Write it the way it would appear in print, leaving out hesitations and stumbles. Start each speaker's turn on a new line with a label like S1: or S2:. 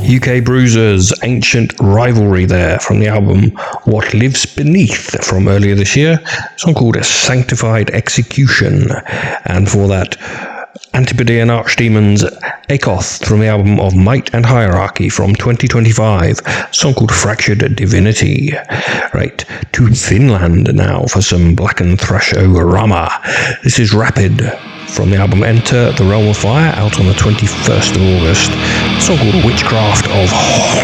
S1: UK Bruisers, Ancient Rivalry there from the album What Lives Beneath from earlier this year. A song called Sanctified Execution. And for that, Antipodean Archdemons, Akoth from the album of Might and Hierarchy from 2025, a song called Fractured Divinity. Right, to Finland now for some Black and Thrasho-Rama. This is Rapid from the album Enter the Realm of Fire, out on the 21st of August, a song called Witchcraft of